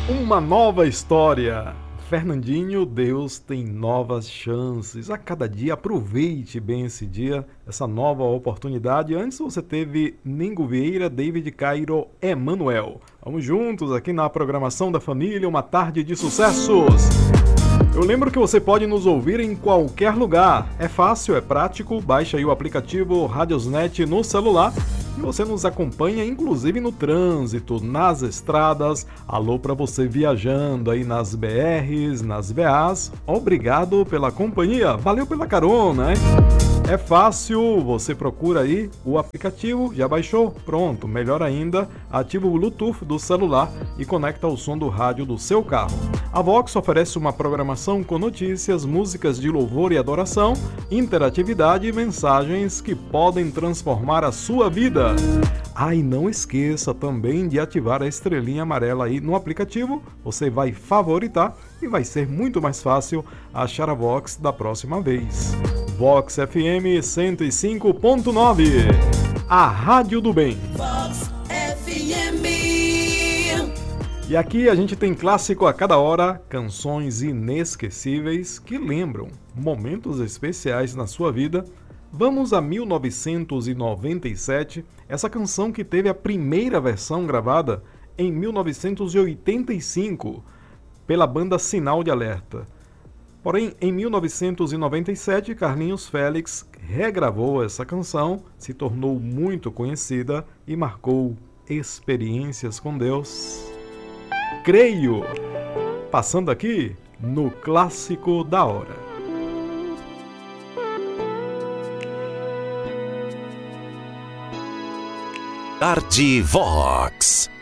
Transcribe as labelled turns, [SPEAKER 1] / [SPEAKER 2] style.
[SPEAKER 1] Uma nova história. Fernandinho, Deus tem novas chances. A cada dia, aproveite bem esse dia, essa nova oportunidade. Antes você teve Ningo Vieira, David Cairo, Emanuel. Vamos juntos aqui na programação da família, uma tarde de sucessos. Eu lembro que você pode nos ouvir em qualquer lugar. É fácil, é prático. Baixe aí o aplicativo Radiosnet no celular e você nos acompanha inclusive no trânsito, nas estradas. Alô para você viajando aí nas BRs, nas VAs. Obrigado pela companhia. Valeu pela carona, hein? É fácil, você procura aí o aplicativo, já baixou? Pronto, melhor ainda, ativa o Bluetooth do celular e conecta o som do rádio do seu carro. A Vox oferece uma programação com notícias, músicas de louvor e adoração, interatividade e mensagens que podem transformar a sua vida. Ah, e não esqueça também de ativar a estrelinha amarela aí no aplicativo, você vai favoritar e vai ser muito mais fácil achar a Vox da próxima vez. Vox FM 105.9, a Rádio do Bem.
[SPEAKER 2] Vox FM.
[SPEAKER 1] E aqui a gente tem clássico a cada hora, canções inesquecíveis que lembram momentos especiais na sua vida. Vamos a 1997, essa canção que teve a primeira versão gravada em 1985 pela banda Sinal de Alerta. Porém, em 1997, Carlinhos Félix regravou essa canção, se tornou muito conhecida e marcou experiências com Deus. Creio, passando aqui no Clássico da Hora.
[SPEAKER 3] Tarde Vox.